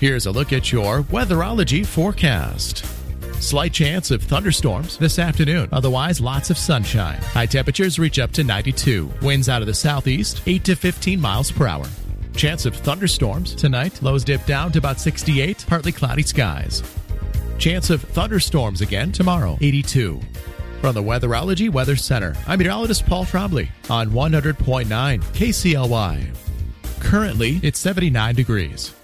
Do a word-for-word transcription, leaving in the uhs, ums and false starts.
Here's a look at your Weatherology forecast. Slight chance of thunderstorms this afternoon. Otherwise, lots of sunshine. High temperatures reach up to ninety-two. Winds out of the southeast, eight to fifteen miles per hour. Chance of thunderstorms tonight. Lows dip down to about sixty-eight. Partly cloudy skies. Chance of thunderstorms again tomorrow, eighty-two. From the Weatherology Weather Center, I'm meteorologist Paul Trombley on one hundred point nine K C L Y. Currently, it's seventy-nine degrees.